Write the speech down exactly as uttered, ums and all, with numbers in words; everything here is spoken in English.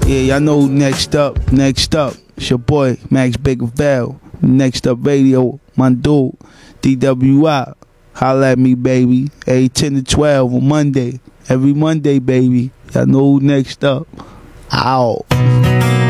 Yeah, y'all know who next up. Next up, it's your boy, Max Bakerville. Next up radio, my dude, D W I. Holla at me, baby. Every ten to twelve on Monday. Every Monday, baby. Y'all know who next up. Ow.